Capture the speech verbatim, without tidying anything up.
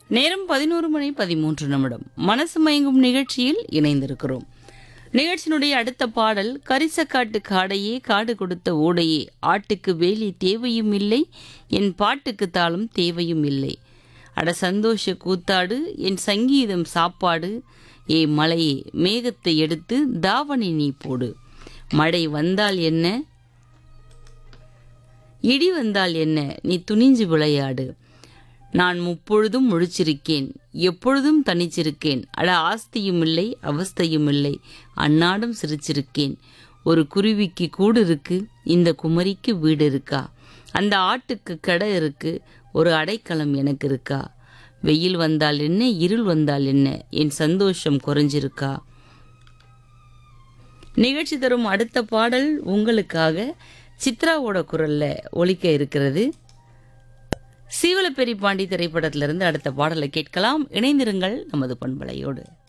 நேரம் பதினோரு மணி பதிமூன்று நிமிடம். மனசு மயங்கும் நிகழ்ச்சியில் இணைந்திருக்கிறோம். நிகழ்ச்சியினுடைய அடுத்த பாடல், கரிசக்காட்டு காடையே காடு கொடுத்த ஓடையே, ஆட்டுக்கு வேலி தேவையும் இல்லை, என் பாட்டுக்கு தாளம் தேவையும் இல்லை. அட சந்தோஷ கூத்தாடு, என் சங்கீதம் சாப்பாடு, ஏ மலையே மேகத்தை எடுத்து தாவணி நீ போடு. மழை வந்தால் என்ன, இடி வந்தால் என்ன, நீ துணிஞ்சு விளையாடு. நான் முப்பொழுதும் முழிச்சிருக்கேன், எப்பொழுதும் தனிச்சிருக்கேன். அட ஆஸ்தியும் இல்லை அவஸ்தையும் இல்லை, அன்னாடும் சிரிச்சிருக்கேன். ஒரு குருவிக்கு கூடு இருக்கு, இந்த குமரிக்கு வீடு இருக்கா? அந்த ஆட்டுக்கு கடை இருக்கு, ஒரு அடைக்கலம் எனக்கு இருக்கா? வெயில் வந்தால் என்ன, இருள் வந்தால் என்ன, என் சந்தோஷம் குறைஞ்சிருக்கா? நிகழ்ச்சி தரும் அடுத்த பாடல் உங்களுக்காக சித்ராவோட குரல்ல ஒலிக்க இருக்கிறது. சீவலப்பெரி பாண்டி திரைப்படத்திலிருந்து அடுத்த பாடலை கேட்கலாம். இணைந்திருங்கள் நமது பண்பலையோடு.